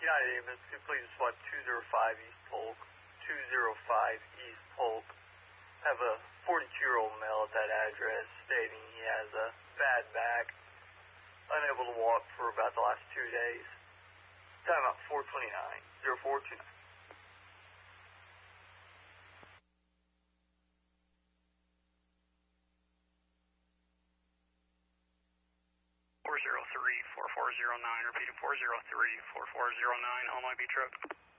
United Ambulance, could you please respond 205 East Polk, 205 East Polk. Have a 42-year-old male at that address stating he has a bad back, unable to walk for about the last 2 days. Time out 429, 0429. 403-4409, repeating 403-4409, Illinois B truck.